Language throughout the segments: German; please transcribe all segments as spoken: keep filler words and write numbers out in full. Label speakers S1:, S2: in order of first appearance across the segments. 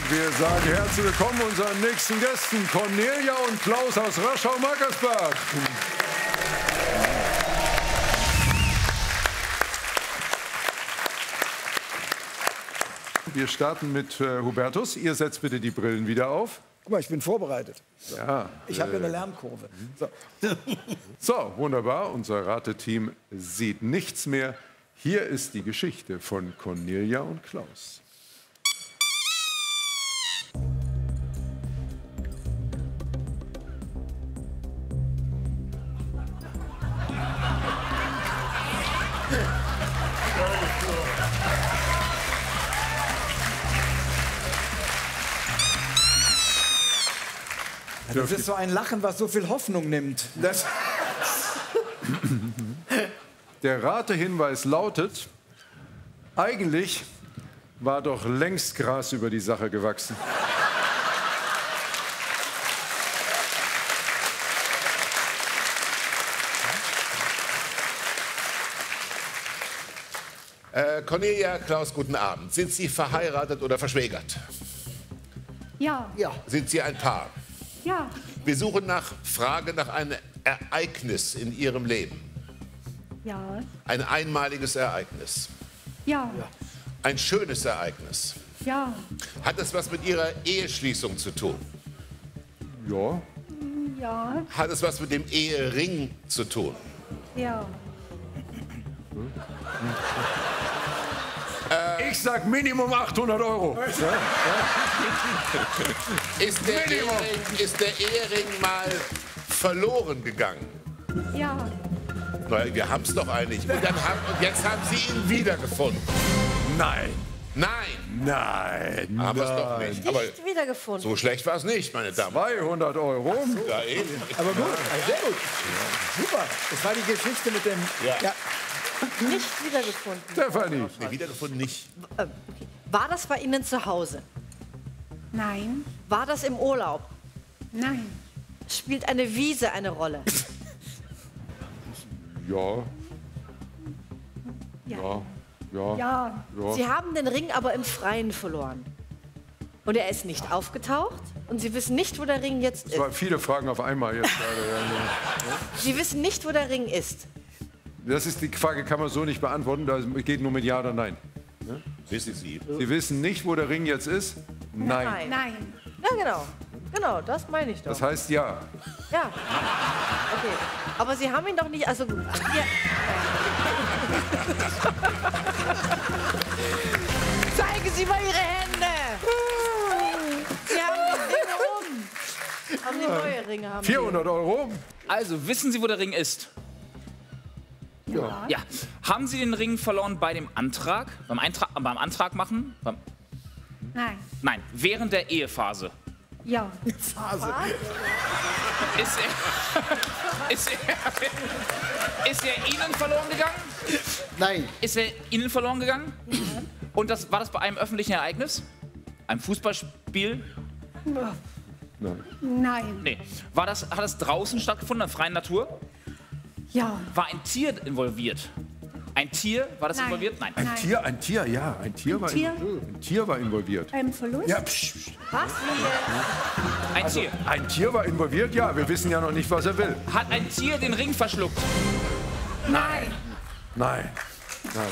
S1: Wir sagen herzlich willkommen unseren nächsten Gästen, Cornelia und Klaus aus Raschau-Mackersbach. Wir starten mit äh, Hubertus. Ihr setzt bitte die Brillen wieder auf.
S2: Guck mal, ich bin vorbereitet. So.
S1: Ja,
S2: ich habe ja eine Lernkurve. So.
S1: So, wunderbar. Unser Rateteam sieht nichts mehr. Hier ist die Geschichte von Cornelia und Klaus.
S2: Das ist so ein Lachen, was so viel Hoffnung nimmt. Das
S1: Der Ratehinweis lautet, eigentlich war doch längst Gras über die Sache gewachsen.
S3: Äh, Cornelia, Klaus, guten Abend. Sind Sie verheiratet oder verschwägert?
S4: Ja.
S2: ja.
S3: Sind Sie ein Paar?
S4: Ja.
S3: Wir suchen nach Frage nach einem Ereignis in Ihrem Leben.
S4: Ja.
S3: Ein einmaliges Ereignis.
S4: Ja.
S3: Ein schönes Ereignis.
S4: Ja.
S3: Hat es was mit Ihrer Eheschließung zu tun?
S1: Ja.
S4: Ja.
S3: Hat es was mit dem Ehering zu tun?
S4: Ja.
S1: Ich sag Minimum achthundert Euro.
S3: Ist der, Ehering, ist der Ehering mal verloren gegangen?
S4: Ja.
S3: Na, wir haben es doch einig. Und, dann haben, und jetzt haben Sie ihn wiedergefunden.
S1: Nein.
S3: Nein.
S1: Nein.
S3: Haben wir es doch nicht. Aber
S5: Nicht wiedergefunden.
S3: so schlecht war es nicht, meine Damen.
S1: zweihundert Euro.
S3: Ja, eben.
S2: Aber gut, sehr gut. Super. Das war die Geschichte mit dem...
S3: Ja.
S2: Ja.
S5: Nicht wiedergefunden.
S1: Stefanie.
S3: Nee, wiedergefunden nicht.
S5: Äh, okay. War das bei Ihnen zu Hause?
S4: Nein.
S5: War das im Urlaub?
S4: Nein.
S5: Spielt eine Wiese eine Rolle?
S1: Ja.
S4: Ja.
S1: Ja. Ja.
S4: Ja.
S1: Ja.
S5: Sie haben den Ring aber im Freien verloren. Und er ist nicht aufgetaucht. Und Sie wissen nicht, wo der Ring jetzt
S1: Es
S5: ist.
S1: waren viele Fragen auf einmal jetzt gerade. Ja.
S5: Sie wissen nicht, wo der Ring ist.
S1: Das ist die Frage, kann man so nicht beantworten. Das geht nur mit Ja oder Nein.
S3: Wissen Sie?
S1: Sie wissen nicht, wo der Ring jetzt ist? Nein.
S5: Nein.
S4: Nein.
S5: Ja, genau. Genau, das meine ich doch.
S1: Das heißt Ja.
S5: Ja. Okay. Aber Sie haben ihn doch nicht. Also. Ja. Zeigen Sie mal Ihre Hände! Sie haben die Ringe um. Haben die neue Ringe? Haben
S1: vierhundert Euro.
S6: Also, wissen Sie, wo der Ring ist?
S1: Ja.
S6: Ja. Haben Sie den Ring verloren bei dem Antrag? Beim, Eintrag, beim Antrag machen? Beim,
S4: Nein.
S6: nein, während der Ehephase.
S4: Ja.
S2: Phase.
S6: Ist er, ist, er, ist er Ihnen verloren gegangen?
S2: Nein.
S6: Ist er Ihnen verloren gegangen? Und das, war das bei einem öffentlichen Ereignis? Einem Fußballspiel?
S4: Nein.
S6: Nee. War das, hat das draußen stattgefunden, in der freien Natur?
S4: Ja.
S6: War ein Tier involviert? Ein Tier, war das
S4: Nein.
S6: involviert? Nein.
S1: Ein Tier, ein Tier, ja. Ein Tier, war,
S4: Tier?
S1: ein Tier war involviert.
S4: Beim Verlust?
S1: Ja, psch, psch.
S5: Was? Wie
S6: Ein Tier.
S1: Ein Tier war involviert, ja. Wir wissen ja noch nicht, was er will.
S6: Hat ein Tier den Ring verschluckt?
S4: Nein.
S1: Nein. Nein.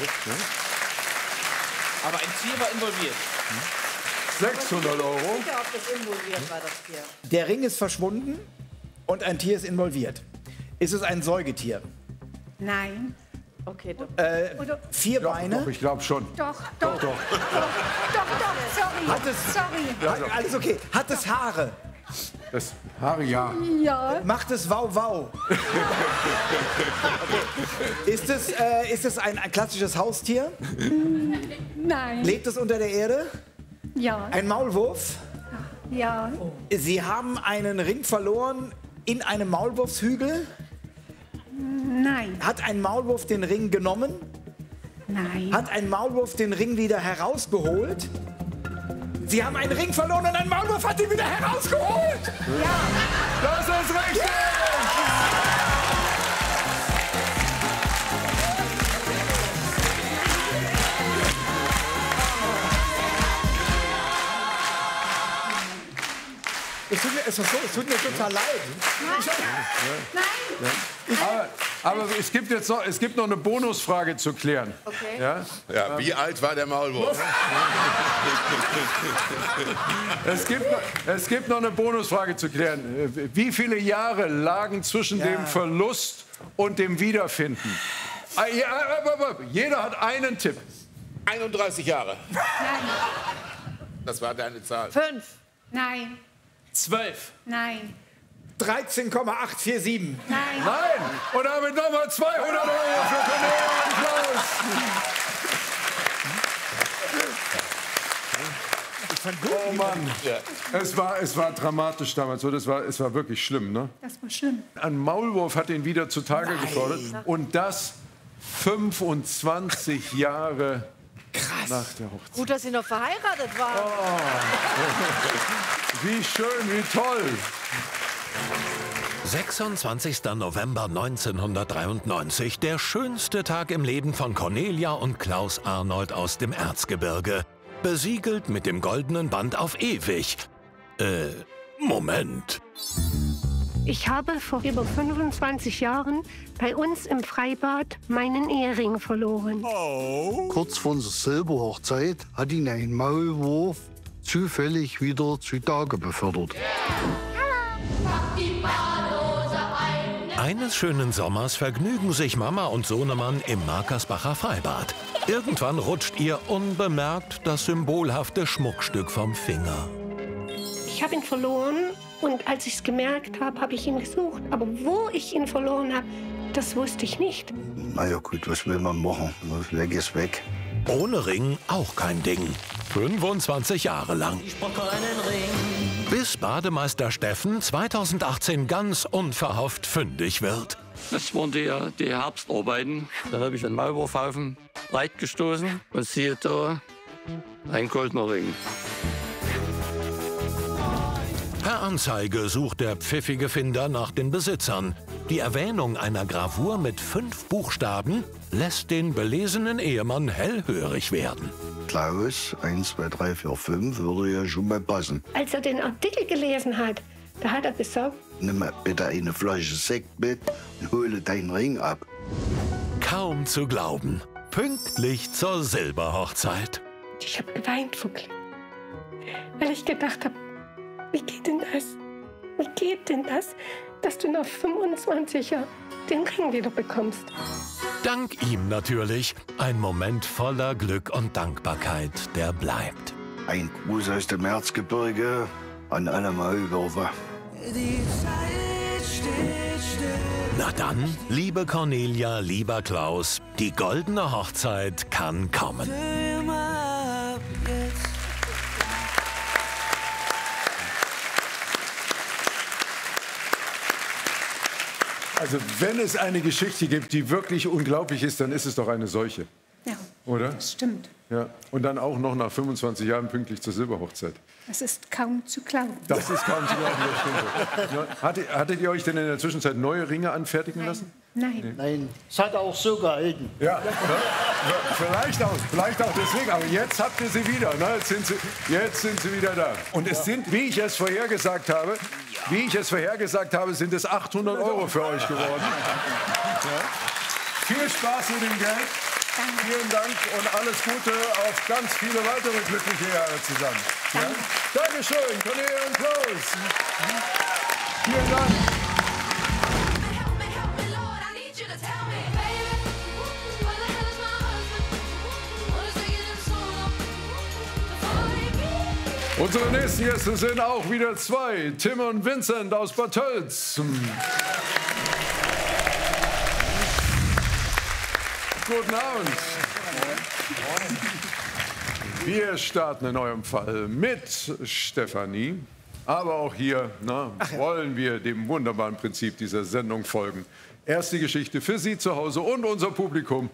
S6: Aber ein Tier war involviert.
S1: sechshundert Euro.
S5: sicher, ob das involviert war, das Tier?
S2: Der Ring ist verschwunden und ein Tier ist involviert. Ist es ein Säugetier?
S4: Nein.
S5: Okay, doch.
S4: Oder
S2: Vier
S1: Doch,
S2: Beine?
S1: ich glaube schon.
S4: doch, doch, doch, doch, doch, sorry.
S2: Hat es-
S4: Sorry.
S2: Hat, alles okay. Hat es Haare?
S1: Das Haare, ja.
S4: Ja.
S2: Macht es Wow-Wow? ist, es, äh, ist es ein, ein klassisches Haustier?
S4: Nein.
S2: Lebt es unter der Erde?
S4: Ja.
S2: Ein Maulwurf?
S4: Ja.
S2: Sie haben einen Ring verloren in einem Maulwurfshügel?
S4: Nein.
S2: Hat ein Maulwurf den Ring genommen?
S4: Nein.
S2: Hat ein Maulwurf den Ring wieder herausgeholt? Sie haben einen Ring verloren und ein Maulwurf hat ihn wieder herausgeholt!
S1: Das ist richtig!
S2: Es tut mir, es, ist so, es tut mir total leid.
S4: Nein.
S1: Aber, aber es gibt jetzt noch, es gibt noch eine Bonusfrage zu klären.
S5: Okay.
S1: Ja?
S3: Ja, wie alt war der Maulwurf?
S1: Es, gibt noch, es gibt noch eine Bonusfrage zu klären. Wie viele Jahre lagen zwischen
S2: Ja.
S1: dem Verlust und dem Wiederfinden? Ah, ja, jeder hat einen Tipp.
S3: einunddreißig Jahre.
S4: Nein.
S3: Das war deine Zahl.
S5: Fünf.
S4: Nein.
S6: Zwölf.
S4: Nein.
S2: dreizehn Komma acht vier sieben.
S4: Nein.
S1: Nein! Und damit nochmal zweihundert Euro für Cornelia und Klaus.
S2: Ich fand gut.
S1: Oh Mann, es war, es war dramatisch damals. So, das war, es war wirklich schlimm. Ne?
S4: Das war schlimm.
S1: Ein Maulwurf hat ihn wieder zutage gefordert. Und das fünfundzwanzig Jahre nach der Hochzeit.
S5: Gut, dass Sie noch verheiratet waren.
S1: Wie schön, wie toll.
S7: sechsundzwanzigster November neunzehnhundertdreiundneunzig, der schönste Tag im Leben von Cornelia und Klaus Arnold aus dem Erzgebirge. Besiegelt mit dem goldenen Band auf ewig. Äh, Moment.
S4: Ich habe vor über fünfundzwanzig Jahren bei uns im Freibad meinen Ehering verloren.
S8: Kurz vor unserer Silberhochzeit hat ihn ein Maulwurf zufällig wieder zutage befördert.
S7: Eines schönen Sommers vergnügen sich Mama und Sohnemann im Markersbacher Freibad. Irgendwann rutscht ihr unbemerkt das symbolhafte Schmuckstück vom Finger.
S4: Ich habe ihn verloren und als ich es gemerkt habe, habe ich ihn gesucht. Aber wo ich ihn verloren habe, das wusste ich nicht.
S8: Na ja gut, was will man machen? Was weg ist weg.
S7: Ohne Ring auch kein Ding. fünfundzwanzig Jahre lang. Bis Bademeister Steffen zweitausendachtzehn ganz unverhofft fündig wird.
S9: Das waren die, die Herbstarbeiten. Da habe ich einen Maulwurfhaufen breit gestoßen und siehe da, ein goldener Ring.
S7: Per Anzeige sucht der pfiffige Finder nach den Besitzern. Die Erwähnung einer Gravur mit fünf Buchstaben lässt den belesenen Ehemann hellhörig werden.
S8: Klaus, eins, zwei, drei, vier, fünf würde ja schon mal passen.
S4: Als er den Artikel gelesen hat, da hat er gesagt,
S8: Nimm mal bitte eine Flasche Sekt mit und hole deinen Ring ab.
S7: Kaum zu glauben. Pünktlich zur Silberhochzeit.
S4: ich habe geweint vor Glück. Weil ich gedacht habe, wie geht denn das? Wie geht denn das, dass du nach fünfundzwanzig Jahren den Ring wieder bekommst?
S7: Dank ihm natürlich. Ein Moment voller Glück und Dankbarkeit, der bleibt.
S8: Ein Gruß aus dem Erzgebirge an alle Maulwürfe.
S7: Na dann, liebe Cornelia, lieber Klaus, die goldene Hochzeit kann kommen.
S1: Also wenn es eine Geschichte gibt, die wirklich unglaublich ist, dann ist es doch eine solche.
S4: Ja,
S1: Oder?
S4: das stimmt.
S1: Ja. Und dann auch noch nach fünfundzwanzig Jahren pünktlich zur Silberhochzeit.
S4: Das ist kaum zu glauben.
S1: Das ist kaum zu glauben, das stimmt. Ja. Hattet, hattet ihr euch denn in der Zwischenzeit neue Ringe anfertigen lassen?
S4: Nein.
S10: Nein, es hat auch so gehalten.
S1: Ja, ja, vielleicht auch, vielleicht auch deswegen. Aber jetzt habt ihr sie wieder. Ne? Jetzt, sind sie, jetzt sind sie wieder da. Und es sind, wie ich es vorhergesagt habe, wie ich es vorhergesagt habe, sind es achthundert Euro für euch geworden. Ja. Viel Spaß mit dem Geld.
S4: Danke.
S1: Vielen Dank und alles Gute auf ganz viele weitere glückliche Jahre zusammen. Ja? Dankeschön, Cornelia und Klaus. Vielen Dank. Unsere nächsten Gäste sind auch wieder zwei. Tim und Vincent aus Bad Tölz. Guten Abend. Wir starten in eurem Fall mit Stefanie. Aber auch hier na, wollen wir dem wunderbaren Prinzip dieser Sendung folgen. Erste Geschichte für Sie zu Hause und unser Publikum.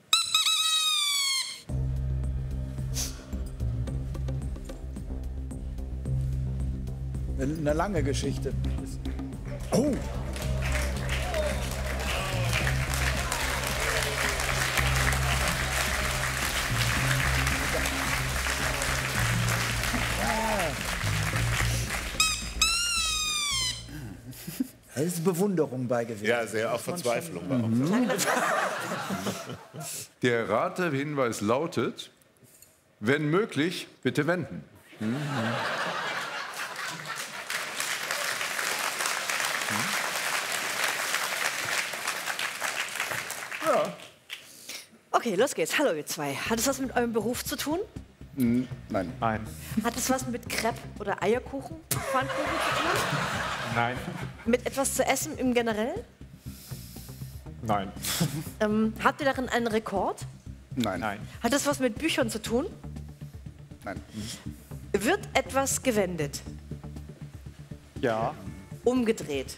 S2: Eine lange Geschichte. Oh! Es ist Bewunderung bei gewesen.
S3: Ja, sehr, auch Verzweiflung. War
S1: Mhm.
S3: auch.
S1: Der Ratehinweis lautet, wenn möglich, bitte wenden. Mhm.
S3: Ja.
S5: Okay, los geht's. Hallo ihr zwei. Hat es was mit eurem Beruf zu tun?
S11: Nein. Nein.
S5: Hat es was mit Crepe oder Eierkuchen, Pfannkuchen zu tun?
S11: Nein.
S5: Mit etwas zu essen im Generell?
S11: Nein.
S5: Ähm, habt ihr darin einen Rekord?
S11: Nein. Nein.
S5: Hat es was mit Büchern zu tun?
S11: Nein.
S5: Wird etwas gewendet?
S11: Ja.
S5: Umgedreht?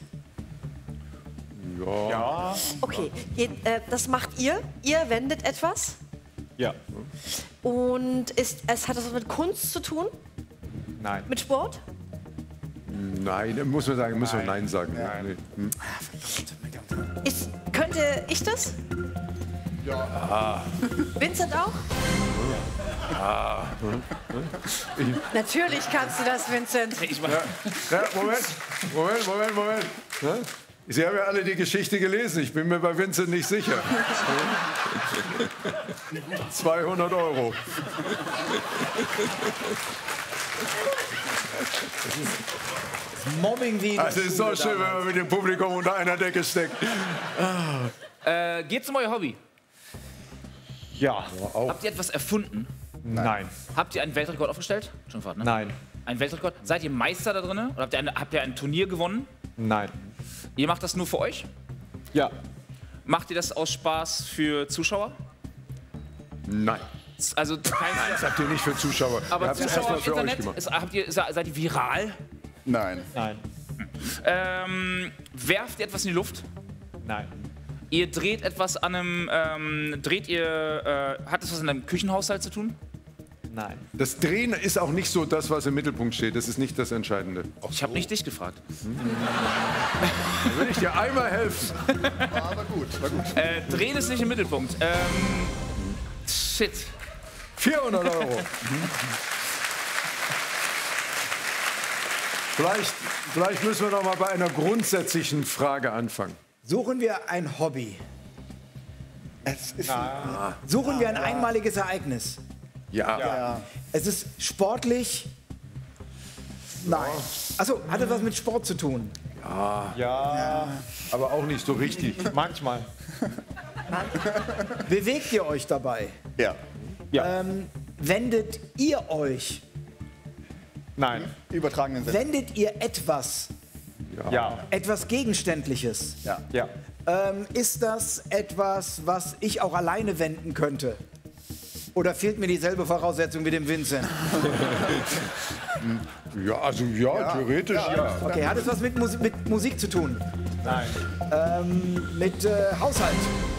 S1: Ja.
S11: Ja.
S5: Okay, ihr, äh, das macht ihr? Ihr wendet etwas?
S11: Ja.
S5: Und ist, es hat es was mit Kunst zu tun?
S11: Nein.
S5: Mit Sport?
S1: Nein, muss man sagen, muss man Nein sagen.
S11: Nein.
S1: Nee. Hm.
S5: Ist, könnte ich das?
S1: Ja.
S5: Vincent auch?
S1: Ah.
S5: Natürlich kannst du das, Vincent.
S6: Ich
S1: Ja. Ja, Moment, Moment, Moment, Moment. Ja? Sie haben ja alle die Geschichte gelesen. Ich bin mir bei Vincent nicht sicher. zweihundert Euro.
S2: Mobbing wie in der
S1: Also es ist
S2: Schule
S1: so schön, wenn
S2: damals.
S1: man mit dem Publikum unter einer Decke steckt.
S6: Äh, geht's um euer Hobby?
S11: Ja.
S6: Habt ihr etwas erfunden?
S11: Nein.
S6: Habt ihr einen Weltrekord aufgestellt? Schon gefragt, ne?
S11: Nein.
S6: Ein Weltrekord? Seid ihr Meister da drin? Oder habt ihr, eine, habt ihr ein Turnier gewonnen?
S11: Nein.
S6: Ihr macht das nur für euch?
S11: Ja.
S6: Macht ihr das aus Spaß für Zuschauer?
S1: Nein.
S6: Also kein
S1: Das habt ihr nicht für Zuschauer. Ihr
S6: Aber
S1: habt es
S6: Zuschauer
S1: erstmal
S6: im
S1: für euch
S6: Internet,
S1: gemacht.
S6: ist, habt ihr, seid ihr viral?
S11: Nein. Nein.
S6: Ähm, werft ihr etwas in die Luft?
S11: Nein.
S6: Ihr dreht etwas an einem, ähm, dreht ihr, äh, hat es was in einem Küchenhaushalt zu tun?
S11: Nein.
S1: Das Drehen ist auch nicht so das, was im Mittelpunkt steht. Das ist nicht das Entscheidende.
S6: Ich habe nicht dich gefragt.
S1: Da will ich dir einmal helfen.
S11: War aber gut. War gut.
S6: Äh, drehen ist nicht im Mittelpunkt. Ähm, shit.
S1: vierhundert Euro. Vielleicht, vielleicht müssen wir noch mal bei einer grundsätzlichen Frage anfangen.
S2: Suchen wir ein Hobby?
S11: Es ist
S2: Suchen wir ein einmaliges Ereignis?
S1: Ja.
S11: ja.
S2: Es ist sportlich? Nein. Achso, hat es was mit Sport zu tun?
S11: Ja.
S1: Aber auch nicht so richtig.
S11: Manchmal.
S2: Bewegt ihr euch dabei?
S11: Ja. Ja.
S2: Ähm, wendet ihr euch?
S11: Nein. Übertragenen Sinn.
S2: Wendet ihr etwas?
S11: Ja.
S2: Etwas Gegenständliches?
S11: Ja. Ja.
S2: Ähm, ist das etwas, was ich auch alleine wenden könnte? Oder fehlt mir dieselbe Voraussetzung wie dem Vincent?
S1: Ja, also ja,
S11: Ja.
S1: theoretisch ja.
S11: Ja.
S2: Okay, hat es was mit, Mus mit Musik zu tun?
S11: Nein.
S2: Ähm, mit äh, Haushalt?